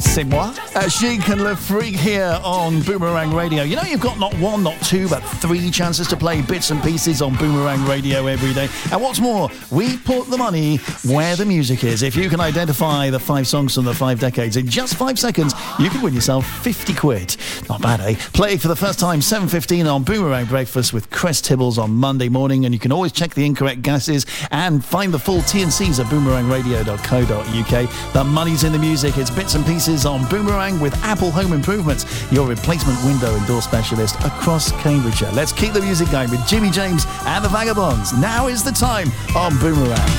C'est moi. Chic and Le Freak here on Boomerang Radio. You know, you've got not one, not two, but three chances to play bits and pieces on Boomerang Radio every day. And what's more, we put the money where the music is. If you can identify the 5 songs from the 5 decades in just 5 seconds, you can win yourself 50 quid. Not bad, eh? Play for the first time 7:15 on Boomerang Breakfast with Chris Tibbles on Monday morning, and you can always check the incorrect guesses and find the full T&Cs at boomerangradio.co.uk. The money's in the music. It's bits and pieces on Boomerang with Apple Home Improvements, your replacement window and door specialist across Cambridgeshire. Let's keep the music going with Jimmy James and the Vagabonds. Now is the time on Boomerang.